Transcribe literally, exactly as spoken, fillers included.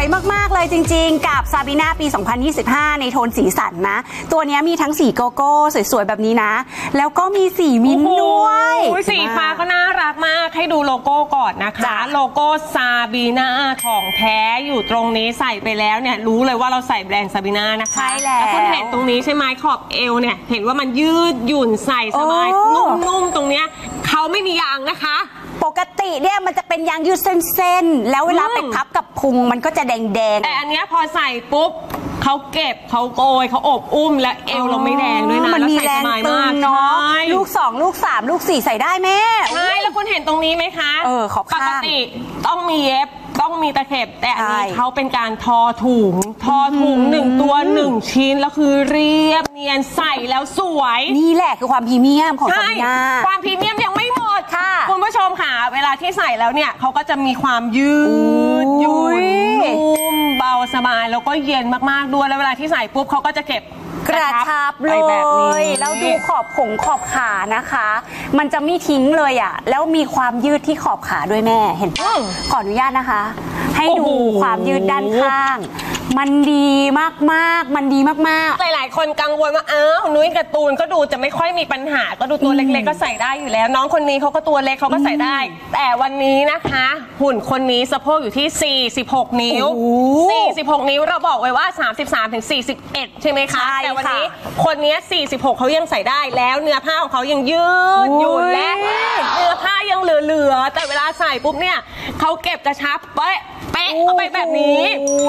วยมากๆเลยจริงๆกับซาบีนาปีสองพันยี่สิบห้าในโทนสีสันนะตัวนี้มีทั้งสีโกโก้สวยๆแบบนี้นะแล้วก็มีสีมิ้นท์ด้วยสีฟ้าก็น่ารักมากให้ดูโลโก้ก่อนนะคะโลโก้ซาบีนาของแท้อยู่ตรงนี้ใส่ไปแล้วเนี่ยรู้เลยว่าเราใส่แบรนด์ซาบีนานะคะใช่แล้วแล้วคุณเห็นตรงนี้ใช่ไหมขอบเอวเนี่ยเห็นว่ามันยืดหยุ่นใส่สบายนุ่มๆตรงเนี้ยเขาไม่มียางนะคะปกติเนี่ยมันจะเป็นยางยืดเส้นๆแล้วเวลาไปพับกับพุงมันก็จะแดงๆแต่อันเนี้ยพอใส่ปุ๊บเขาเก็บเขาโกยเขาอบอุ้มและเอวเราไม่แดงด้วยนะมันมีแรงตึงเนาะลูกสองลูกสามลูกสี่ใส่ได้แม่ใช่แล้วคุณเห็นตรงนี้ไหมคะเออขอบข้างปกติต้องมีเย็บต้องมีตะเข็บแต่อันนี้เขาเป็นการทอถุงทอถุงหนึ่งตัวหนึ่งชิ้นแล้วคือเรียบเนียนใส่แล้วสวยนี่แหละคือความพรีเมียมของซาบีนาความพรีเมียมยังไม่หมดค่ะคุณผู้ชมค่ะเวลาที่ใส่แล้วเนี่ยเขาก็จะมีความยืดหยุ่นนุ่มเบาสบายแล้วก็เย็นมากๆด้วยแล้วเวลาที่ใส่ปุ๊บเขาก็จะเก็บกระชับเลยแล้วดูขอบผงขอบขานะคะมันจะไม่ทิ้งเลยอ่ะแล้วมีความยืดที่ขอบขาด้วยแม่เห็นปะขออนุญาตนะคะให้ดูความยืดด้านข้างมันดีมากๆมันดีมากๆหลายๆคนกังวลว่าอ้าวนุ้ยกับตูนก็ดูจะไม่ค่อยมีปัญหาก็ดูตัวเล็กๆก็ใส่ได้อยู่แล้วน้องคนนี้เขาก็ตัวเล็กเขาก็ใส่ได้แต่วันนี้นะคะหุ่นคนนี้สะโพกอยู่ที่สี่สิบหกนิ้วสี่สิบหกนิ้วเราบอกไว้ว่าสามสิบสามถึงสี่สิบเอ็ดใช่ไหมคะแต่วันนี้คนนี้สี่สิบหกเขายังใส่ได้แล้วเนื้อผ้าของเขายังยืดหยุ่นและเนื้อผ้ายังเหลือๆแต่เวลาใส่ปุ๊บเนี่ยเขาเก็บกระชับเป๊ะเป๊ะเอาไปแบบนี้